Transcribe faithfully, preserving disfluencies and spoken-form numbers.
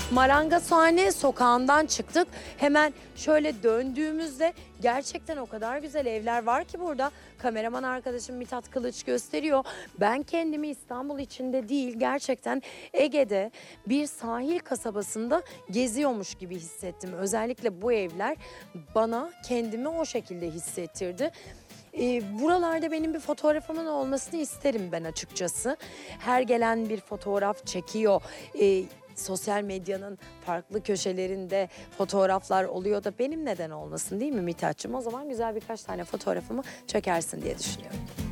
Marangozhane sokağından çıktık. Hemen şöyle döndüğümüzde gerçekten o kadar güzel evler var ki burada. Kameraman arkadaşım Mithat Kılıç gösteriyor. Ben kendimi İstanbul içinde değil, gerçekten Ege'de bir sahil kasabasında geziyormuş gibi hissettim. Özellikle bu evler bana kendimi o şekilde hissettirdi. Ee, buralarda benim bir fotoğrafımın olmasını isterim ben açıkçası. Her gelen bir fotoğraf çekiyor. Ee, sosyal medyanın farklı köşelerinde fotoğraflar oluyor da benim neden olmasın, değil mi Mithat'cığım? O zaman güzel birkaç tane fotoğrafımı çekersin diye düşünüyorum.